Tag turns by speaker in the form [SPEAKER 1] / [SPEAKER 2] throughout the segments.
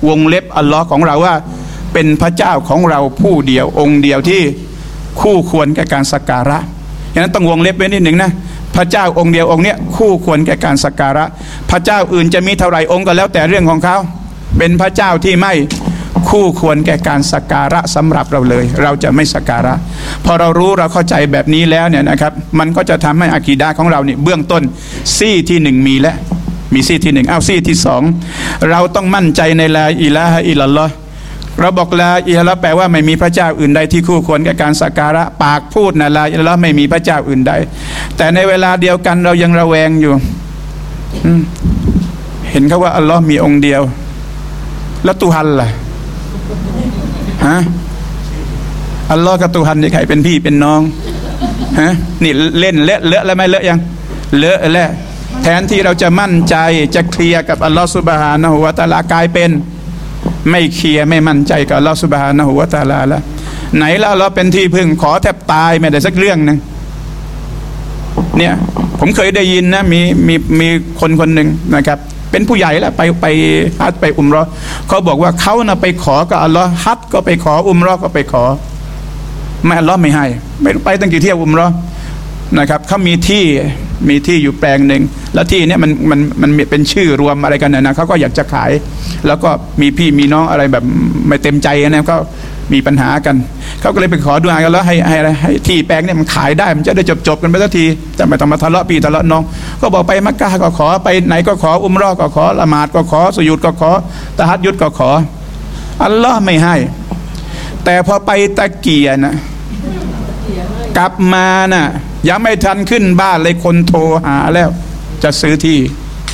[SPEAKER 1] วงเล็บอัลลอฮ์ของเราว่าเป็นพระเจ้าของเราผู้เดียวองค์เดียวที่คู่ควรแก่การสักการะฉะนั้นต้องวงเล็บไว้นิดหนึ่งนะพระเจ้าองค์เดียวองค์เนี้ยคู่ควรแก่การสักการะพระเจ้าอื่นจะมีเท่าไหร่องค์ก็แล้วแต่เรื่องของเขาเป็นพระเจ้าที่ไม่คู่ควรแก่การสักการะสำหรับเราเลยเราจะไม่สักการะพอเรารู้เราเข้าใจแบบนี้แล้วเนี่ยนะครับมันก็จะทำให้อากีดะห์ของเราเนี่ยเบื้องต้นซี่ที่หนึ่งมีแล้วมีซี่ที่หนึ่งซี่ที่สองเราต้องมั่นใจในลาอิลาฮะอิลลัลลอฮ์เราบอกลาอิลาฮะแปลว่าไม่มีพระเจ้าอื่นใดที่คู่ควรแก่การสักการะปากพูดนะลาอิลาฮะไม่มีพระเจ้าอื่นใดแต่ในเวลาเดียวกันเรายังระแวงอยู่เห็นเขาว่าอัลลอฮ์มีองค์เดียวแล้วตุฮันล่ะฮะอัลลอฮ์กับตุฮันนี่ใครเป็นพี่เป็นน้องฮะนี่เล่นเลอะแล้วไม่เลอะยังเลอะแล้วแทนที่เราจะมั่นใจจะเคลียร์กับอัลลอฮ์ซุบฮานะฮูวะตะอาลากลายเป็นไม่เคลียร์ไม่มั่นใจกับอัลลอฮ์ซุบฮานะฮูวะตะอาลาแล้วไหนแล้วเราเป็นที่พึ่งขอแทบตายไม่ได้สักเรื่องนึงเนี่ยผมเคยได้ยินนะมีคนหนึ่งนะครับเป็นผู้ใหญ่แล้วไปฮัจญ์ไปอุมเราะห์เขาบอกว่าเขานะไปขอกับอัลลอฮ์ฮัจญ์ก็ไปขออุมเราะห์ก็ไปขอไม่อัลลอฮ์ไม่ให้ไม่ไปตั้งกี่เที่ยวอุมเราะห์นะครับเขามีที่อยู่แปลงหนึ่งแล้วที่นี้มันเป็นชื่อรวมอะไรกันนะเขาก็อยากจะขายแล้วก็มีพี่มีน้องอะไรแบบไม่เต็มใจนะก็มีปัญหากันเขาก็เลยไปขอดุอากันแล้วให้ที่แปลงเนี่ยมันขายได้มันจะได้จบกันไปสักทีจะไม่ต้องมาทะเลาะพี่ทะเลาะน้องก็บอกไปมักกะฮ์ก็ขอไปไหนก็ขออุมเราะห์ก็ขอละหมาดก็ขอสุญูดก็ขอตะฮัจญุดก็ขออัลลอฮ์ไม่ให้แต่พอไปตะเกียนะกลับมาน่ะยังไม่ทันขึ้นบ้านเลยคนโทรหาแล้วจะซื้อที่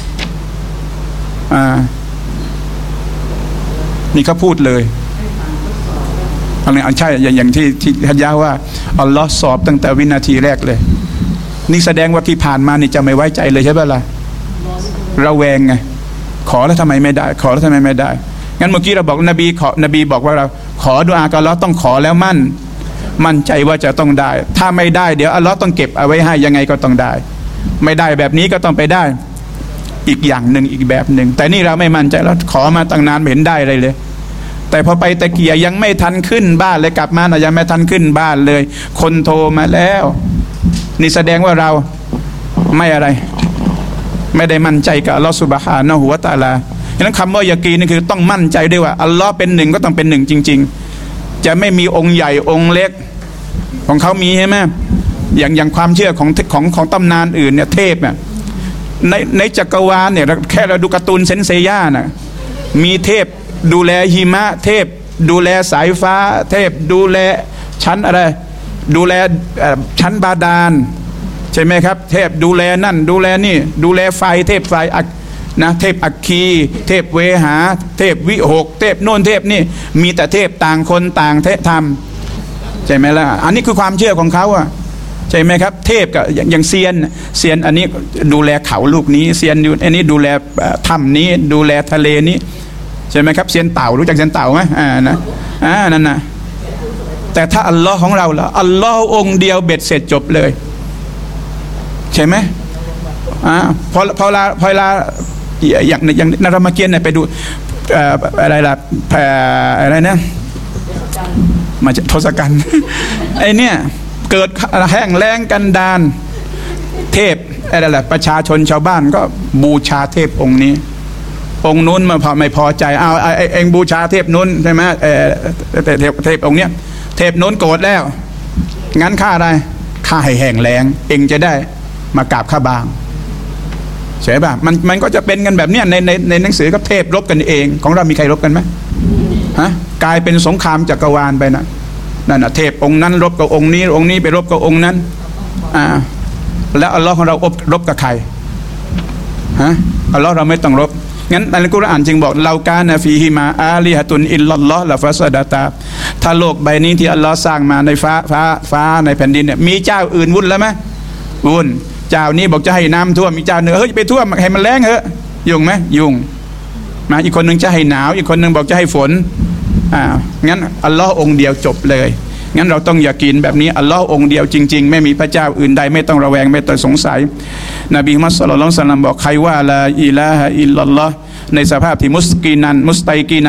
[SPEAKER 1] นี่เขาพูดเลยอะไรใช่อย่างที่ฮัจญะว่าอัลลอฮ์สอบตั้งแต่วินาทีแรกเลยนี่แสดงว่าที่ผ่านมานี่จะไม่ไว้ใจเลยใช่ไหมล่ะระแวงไงขอแล้วทำไมไม่ได้ขอแล้วทำไมไม่ได้งั้นเมื่อกี้เราบอกนบีบอกว่าเราขอดุอากับอัลลอฮ์ต้องขอแล้วมั่นใจว่าจะต้องได้ถ้าไม่ได้เดี๋ยวอัลลอฮ์ต้องเก็บเอาไว้ให้ยังไงก็ต้องได้ไม่ได้แบบนี้ก็ต้องไปได้อีกอย่างหนึ่งอีกแบบหนึ่งแต่นี่เราไม่มั่นใจแล้วขอมาตั้งนานไม่เห็นได้อะไรเลยแต่พอไปตะเกียยังไม่ทันขึ้นบ้านเลยกลับมายังไม่ทันขึ้นบ้านเลยคนโทรมาแล้วนี่แสดงว่าเราไม่อะไรไม่ได้มั่นใจกับอัลลอฮฺซุบฮานะฮูวะตะอาลาฉะนั้นคำว่ายากีนนี่คือต้องมั่นใจด้วยว่าอัลลอฮ์เป็นหนึ่งก็ต้องเป็นหนึ่งจริงๆจะไม่มีองค์ใหญ่องค์เล็กของเขามีใช่ไหมอย่างความเชื่อของตำนานอื่นเนี่ยเทพเนี่ยในจักรวาลเนี่ยแค่เราดูการ์ตูนเซนเซย่าน่ะมีเทพดูแลหิมะเทพดูแลสายฟ้าเทพดูแลชั้นอะไรดูแลชั้นบาดาลใช่ไหมครับเทพดูแลนั่นดูแลนี่ดูแลไฟเทพไฟนะเทพอัคคีเทพเวหาเทพวิหกเทพโน่นเทพนี่มีแต่เทพต่างคนต่างทำใช่ไหมล่ะอันนี้คือความเชื่อของเขาอะใช่ไหมครับเทพกับอย่างเซียนอันนี้ดูแลเขาลูกนี้เซียนอันนี้ดูแลถ้ำนี้ดูแลทะเลนี้ใช่ไหมครับเซียนเต่ารู้จักเซียนเต่าไหมนั่นนะแต่ถ้าอัลลอฮ์ของเราล่ะอัลลอฮ์องค์เดียวเบ็ดเสร็จจบเลยใช่ไหมพอลาอย่างนารามเกียนเนี่ยไปดูอะไรล่ะอะไรนะมาจากทศกัณฐ์ไอเนี่ยเกิดแห้งแล้งกันดารเทพอะไรล่ะประชาชนชาวบ้านก็บูชาเทพองค์นี้องค์นู้นมาพอไม่พอใจเอาเองบูชาเทพนู้นใช่ไหมเทพองค์เนี้ยเทพนู้นโกรธแล้วงั้นข้าอะไรข้าให้แห้งแล้งเองจะได้มากราบข้าบางใช่ป่ะมันก็จะเป็นกันแบบเนี้ยในหนังสือกับเทพรบกันเองของเรามีใครรบกันไหมฮะกลายเป็นสงครามจักรวาลไปนะนั่นน่ะเทพองค์นั้นรบกับองค์นี้ไปรบกับองค์นั้นแล้วอัลลอฮ์ของเรารบกับใครฮะอัลลอฮ์เราไม่ต้องรบงั้นอัลกุรอานจึงบอกเรากานะฟีฮิมาอาลิฮะตุนอิลลัลลอฮ์ละฟาซาดะตาถ้าโลกใบนี้ที่อัลลอฮ์สร้างมาในฟ้าในแผ่นดินเนี่ยมีเจ้าอื่นวุ่นแล้วไหมวุ่นเจ้านี้บอกจะให้น้ำท่วมมีเจ้าหนึ่งเฮ้ยไปท่วมให้มันแล้งเหอะยุ่งไหมยุ่งมาอีกคนหนึ่งจะให้หนาวอีกคนหนึ่งบอกจะให้ฝนงั้นอัลลอฮ์องค์เดียวจบเลยงั้นเราต้องอย่ากินแบบนี้อัลลอฮ์องค์เดียวจริงๆไม่มีพระเจ้าอื่นใดไม่ต้องระแวงไม่ต้องสงสัยนบีมุฮัมมัดศ็อลลัลลอฮุอะลัยฮิวะซัลลัมบอกใครว่าลาอิลาฮะอิลลัลลอฮ์ในสภาพที่มุสตัยกีนัน